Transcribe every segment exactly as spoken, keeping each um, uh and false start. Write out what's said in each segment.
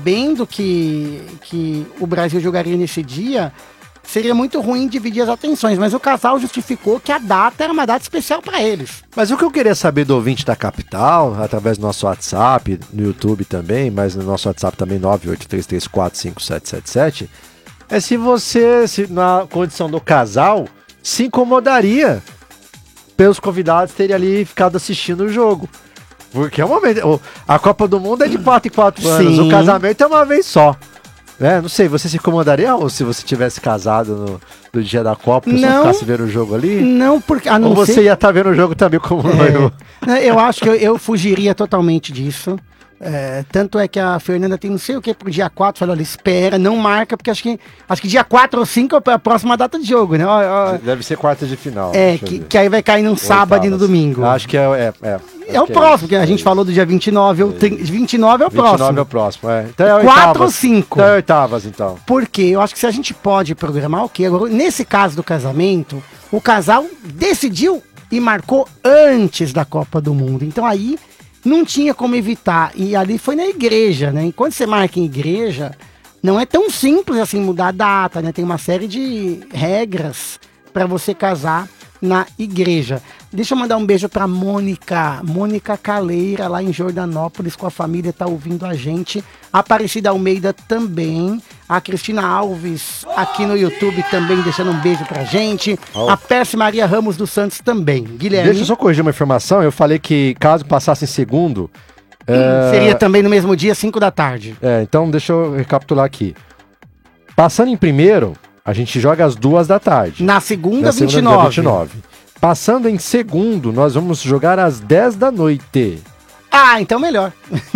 sabendo que, que o Brasil jogaria nesse dia, seria muito ruim dividir as atenções, mas o casal justificou que a data era uma data especial para eles. Mas o que eu queria saber do ouvinte da capital, através do nosso WhatsApp, no YouTube também, mas no nosso WhatsApp também nove oito três três quatro cinco sete sete sete, é se você, se na condição do casal, se incomodaria pelos convidados terem ali ficado assistindo o jogo. Porque é uma vez, a Copa do Mundo é de quatro em quatro anos, o casamento é uma vez só. É, não sei, você se incomodaria ou se você tivesse casado no, no dia da Copa, e você ficasse vendo o jogo ali? Não, porque... A não ou você ser... ia estar vendo o jogo também como é, eu? Eu acho que eu, eu fugiria totalmente disso. É, tanto é que a Fernanda tem não sei o que pro dia quatro, falou, olha, espera, não marca, porque acho que, acho que dia quatro ou cinco é a próxima data de jogo, né? Ó, ó, deve ser quarta de final. É, que, que aí vai cair num sábado e no domingo. Acho que é... É, é, é o próximo, que a gente falou do dia vinte e nove, ou vinte e nove é o próximo. vinte e nove é o próximo, é. Então é quatro ou cinco. Então é oitavas, então. Porque eu acho que se a gente pode programar o quê? Agora, nesse caso do casamento, o casal decidiu e marcou antes da Copa do Mundo. Então aí não tinha como evitar. E ali foi na igreja, né? Enquanto você marca em igreja, não é tão simples assim mudar a data, né? Tem uma série de regras para você casar na igreja. Deixa eu mandar um beijo pra Mônica, Mônica Caleira, lá em Jordanópolis, com a família, tá ouvindo a gente. A Aparecida Almeida também. A Cristina Alves, aqui no YouTube, também deixando um beijo pra gente. Oh. A Percy Maria Ramos dos Santos também. Guilherme. Deixa eu só corrigir uma informação. Eu falei que caso passasse em segundo... Hum, é... Seria também no mesmo dia, cinco da tarde. É, então deixa eu recapitular aqui. Passando em primeiro, a gente joga às duas da tarde. Na segunda, Na vinte e segunda nove. vinte e nove. Passando em segundo, nós vamos jogar às dez da noite. Ah, então melhor.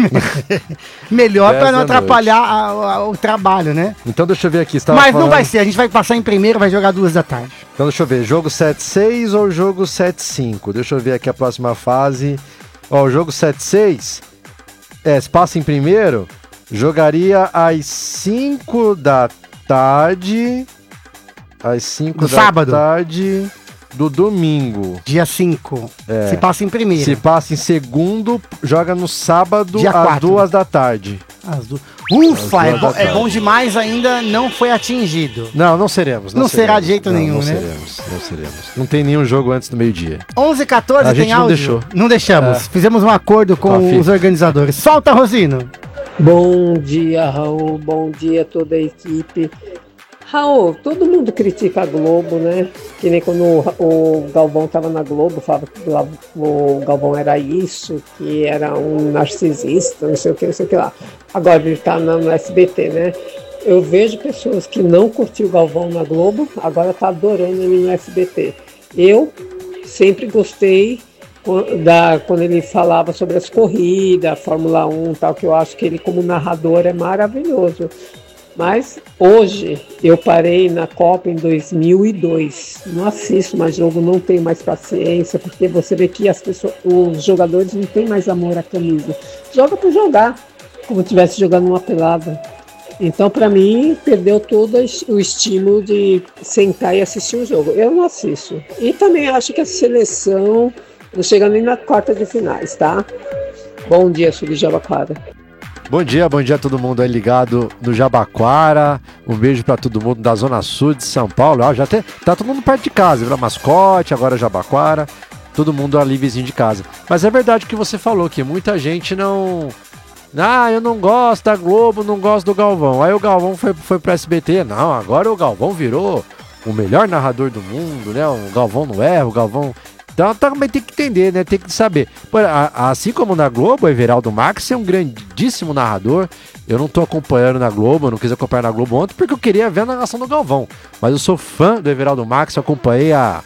Melhor para não atrapalhar a, a, o trabalho, né? Então deixa eu ver aqui. Mas falando... não vai ser, a gente vai passar em primeiro, vai jogar duas da tarde. Então deixa eu ver, jogo sete seis ou jogo sete cinco? Deixa eu ver aqui a próxima fase. Ó, o jogo sete seis, é, se passa em primeiro, jogaria às cinco da tarde. Às cinco da sábado. tarde... do domingo. Dia cinco. É. Se passa em primeiro. Se passa em segundo, joga no sábado Dia às quatro. duas da tarde. Às du... Ufa, é, bo é bom demais, ainda não foi atingido. Não, não seremos. Não, não seremos. será de jeito não, nenhum, não né? Não seremos, não seremos. Não tem nenhum jogo antes do meio-dia. onze e quatorze a tem gente áudio? não deixou. Não deixamos. É. Fizemos um acordo com Confia. os organizadores. Solta, Rosino. Bom dia, Raul. Bom dia a toda a equipe. Raul, todo mundo critica a Globo, né? Que nem quando o Galvão estava na Globo, falava que o Galvão era isso, que era um narcisista, não sei o que, não sei o que lá. Agora ele está no S B T, né? Eu vejo pessoas que não curtiam o Galvão na Globo, agora tá adorando ele no S B T. Eu sempre gostei da, quando ele falava sobre as corridas, a Fórmula um e tal, que eu acho que ele como narrador é maravilhoso. Mas hoje eu parei na Copa em dois mil e dois, não assisto mais jogo, não tenho mais paciência, porque você vê que as pessoas, os jogadores não têm mais amor à camisa, joga por jogar, como se estivesse jogando uma pelada. Então para mim perdeu todo o estímulo de sentar e assistir um jogo, eu não assisto. E também acho que a seleção não chega nem na quarta de finais, tá? Bom dia, sou de Jabaquara. Bom dia, bom dia a todo mundo aí ligado no Jabaquara. Um beijo pra todo mundo da Zona Sul de São Paulo. Ah, já tem, tá todo mundo perto de casa, Vila Mascote, agora Jabaquara. Todo mundo ali vizinho de casa. Mas é verdade o que você falou, que muita gente não... Ah, eu não gosto da Globo, não gosto do Galvão. Aí o Galvão foi, foi pro S B T. Não, agora o Galvão virou o melhor narrador do mundo, né? O Galvão não erra, o Galvão... Então também tem que entender, né? Tem que saber. Assim como na Globo, o Everaldo Marques é um grandíssimo narrador. Eu não tô acompanhando na Globo, eu não quis acompanhar na Globo ontem porque eu queria ver a narração do Galvão. Mas eu sou fã do Everaldo Marques, eu acompanhei a,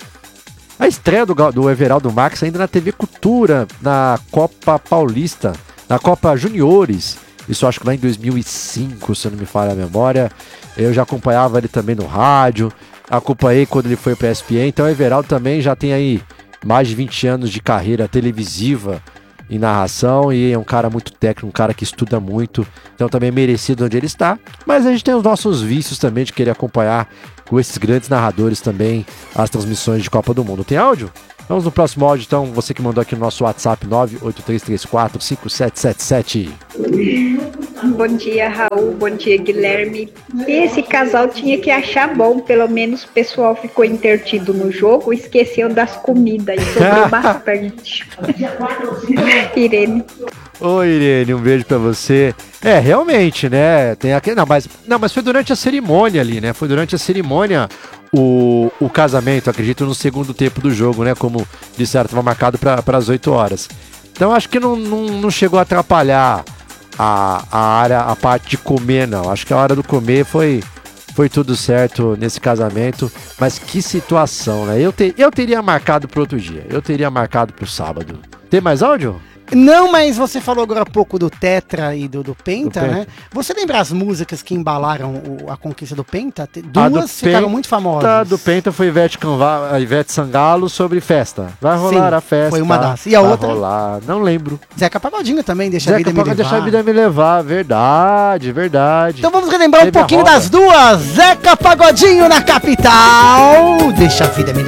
a estreia do, do Everaldo Marques ainda na T V Cultura, na Copa Paulista, na Copa Juniores. Isso acho que lá em dois mil e cinco, se eu não me falha a memória. Eu já acompanhava ele também no rádio, acompanhei quando ele foi para a E S P N. Então o Everaldo também já tem aí mais de vinte anos de carreira televisiva em narração e é um cara muito técnico, um cara que estuda muito, então também é merecido onde ele está, mas a gente tem os nossos vícios também de querer acompanhar com esses grandes narradores também as transmissões de Copa do Mundo. Tem áudio? Vamos no próximo áudio, então, você que mandou aqui no nosso WhatsApp nove oito três três quatro cinco sete sete sete. Bom dia, Raul. Bom dia, Guilherme. Esse casal tinha que achar bom. Pelo menos o pessoal ficou intertido no jogo, esqueceu das comidas e sobrou bastante. Irene. Oi, Irene, um beijo pra você. É, realmente, né? Tem aquele. Não, mas, não, mas foi durante a cerimônia ali, né? Foi durante a cerimônia o, o casamento, acredito, no segundo tempo do jogo, né? Como disseram, estava marcado para as oito horas. Então acho que não, não, não chegou a atrapalhar a, a área, a parte de comer, não. Acho que a hora do comer foi, foi tudo certo nesse casamento. Mas que situação, né? Eu, te, eu teria marcado para outro dia. Eu teria marcado para o sábado. Tem mais áudio? Não, mas você falou agora há pouco do Tetra e do, do Penta, Do né? Penta. Você lembra as músicas que embalaram o- a conquista do Penta? Te- A Duas do ficaram Penta- muito famosas. A do Penta foi Ivete, Canva, a Ivete Sangalo sobre festa. Vai rolar Sim, a festa. foi uma das. E a vai outra? rolar. Não lembro. Zeca Pagodinho também, Deixa a Zeca Vida Me Pagodinho, Levar. Deixa a vida me levar. Verdade, verdade. Então vamos relembrar um Teve a pouquinho roda. das duas. Zeca Pagodinho na capital. Deixa a vida me levar.